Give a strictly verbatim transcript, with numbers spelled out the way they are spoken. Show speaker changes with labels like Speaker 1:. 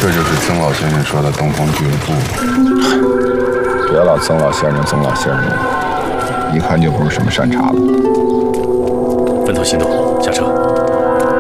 Speaker 1: 这就是曾老先生说的东方俱乐部。
Speaker 2: 别老曾老先生，曾老先生，一看就不是什么善茬子。
Speaker 3: 分头行动，下车。